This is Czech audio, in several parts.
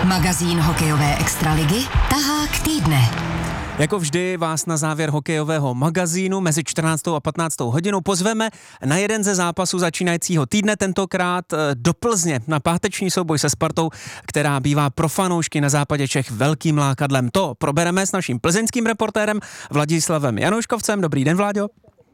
Magazín hokejové extraligy Tahák týdne. Jako vždy vás na závěr hokejového magazínu mezi 14. a 15. hodinou pozveme na jeden ze zápasů začínajícího týdne, tentokrát do Plzně na páteční souboj se Spartou, která bývá pro fanoušky na západě Čech velkým lákadlem. To probereme s naším plzeňským reportérem Vladislavem Janouškovcem. Dobrý den, Vláďo.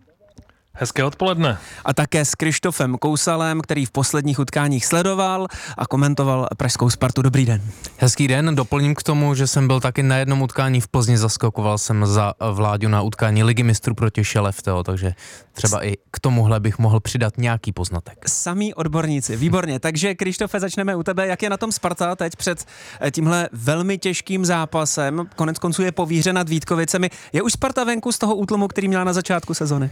Hezké odpoledne. A také s Krištofem Kousalem, který v posledních utkáních sledoval a komentoval pražskou Spartu. Dobrý den. Hezký den, doplním k tomu, že jsem byl taky na jednom utkání v Plzni, zaskakoval jsem za Vláďu na utkání Ligy mistrů proti Šelefteo, takže třeba i k tomuhle bych mohl přidat nějaký poznatek. Samí odborníci, výborně. Takže Krištofe, začneme u tebe. Jak je na tom Sparta teď před tímhle velmi těžkým zápasem? Konec konců je po výhře nad Vítkovicemi. Je už Sparta venku z toho útlumu, který měla na začátku sezony?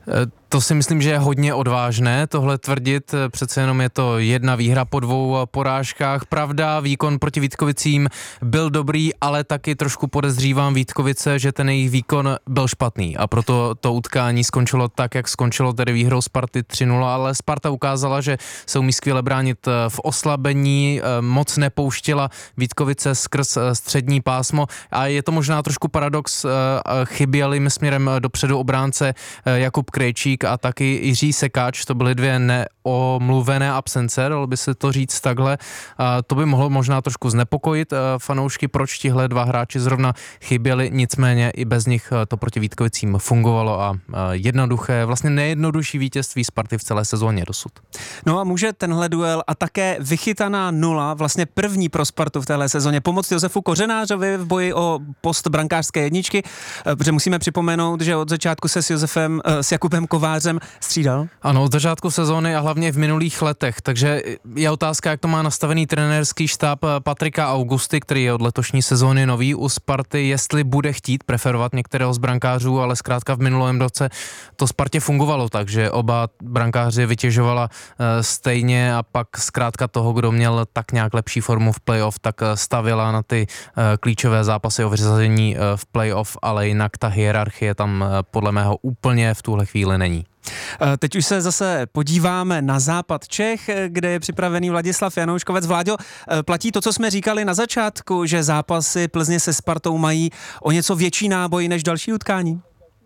To si myslím, že je hodně odvážné tohle tvrdit, přece jenom je to jedna výhra po 2 porážkách. Pravda, výkon proti Vítkovicím byl dobrý, ale taky trošku podezřívám Vítkovice, že ten jejich výkon byl špatný a proto to utkání skončilo tak, jak skončilo, tedy výhrou Sparty 3-0, ale Sparta ukázala, že se umí skvěle bránit v oslabení, moc nepouštěla Vítkovice skrz střední pásmo a je to možná trošku paradox, chyběli mi směrem dopředu obránce Jakub Krejčík a taky Jiří Sekáč, to byly 2 neomluvené absence, dalo by se to říct takhle. To by mohlo možná trošku znepokojit fanoušky, proč tihle 2 hráči zrovna chyběli, nicméně i bez nich to proti Vítkovicím fungovalo a jednoduché, vlastně nejjednodušší vítězství Sparty v celé sezóně dosud. No a může tenhle duel a také vychytaná 0, vlastně první pro Spartu v téhle sezóně, pomoct Josefu Kořenářovi v boji o post brankářské jedničky, protože musíme připomenout, že od začátku se s Jakubem Kovářem střídal? Ano, od začátku sezóny a hlavně v minulých letech, takže je otázka, jak to má nastavený trenérský štáb Patrika Augusty, který je od letošní sezóny nový u Sparty, jestli bude chtít preferovat některého z brankářů, ale zkrátka v minulém roce to Spartě fungovalo, takže oba brankáři vytěžovala stejně a pak zkrátka toho, kdo měl tak nějak lepší formu v playoff, tak stavěla na ty klíčové zápasy o vyřazení v playoff, ale jinak ta hierarchie tam podle mého úplně v tuhle chvíli není. Teď už se zase podíváme na západ Čech, kde je připravený Vladislav Janouškovec. Vláďo, platí to, co jsme říkali na začátku, že zápasy Plzně se Spartou mají o něco větší náboj než další utkání?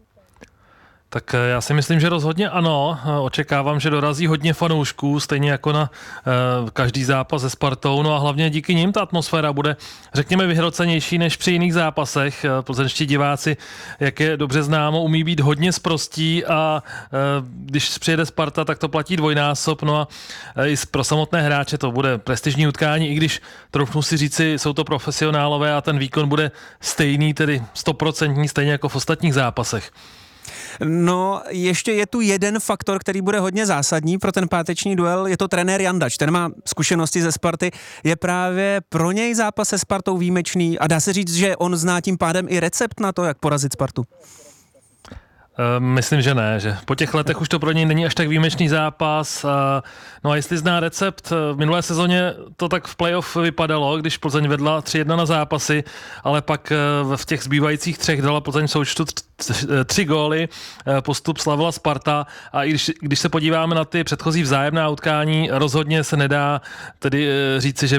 Tak já si myslím, že rozhodně ano. Očekávám, že dorazí hodně fanoušků, stejně jako na každý zápas se Spartou. No a hlavně díky nim ta atmosféra bude, řekněme, vyhrocenější než při jiných zápasech. Plzeňští diváci, jak je dobře známo, umí být hodně sprostí a když přijede Sparta, tak to platí dvojnásob. No a i pro samotné hráče to bude prestižní utkání, i když troufnu si říci, jsou to profesionálové a ten výkon bude stejný, tedy 100%, stejně jako v ostatních zápasech. No, ještě je tu jeden faktor, který bude hodně zásadní pro ten páteční duel, je to trenér Jandač, ten má zkušenosti ze Sparty, je právě pro něj zápas se Spartou výjimečný a dá se říct, že on zná tím pádem i recept na to, jak porazit Spartu. Myslím, že ne, že po těch letech už to pro něj není až tak výjimečný zápas. No a jestli zná recept, v minulé sezóně to tak v playoff vypadalo, když Plzeň vedla 3-1 na zápasy, ale pak v těch zbývajících 3 dala Plzeň v součtu 3 góly, postup slavila Sparta a i když se podíváme na ty předchozí vzájemná utkání, rozhodně se nedá tedy říci, že